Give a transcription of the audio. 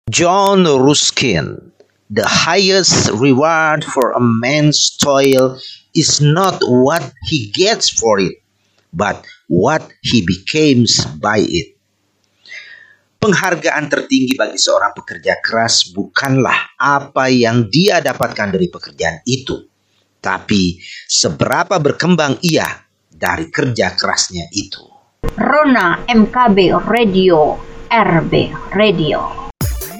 John Ruskin, the highest reward for a man's toil is not what he gets for it, but what he becomes by it. Penghargaan tertinggi bagi seorang pekerja keras bukanlah apa yang dia dapatkan dari pekerjaan itu, tapi seberapa berkembang ia dari kerja kerasnya itu. Rona MKB Radio, RB Radio.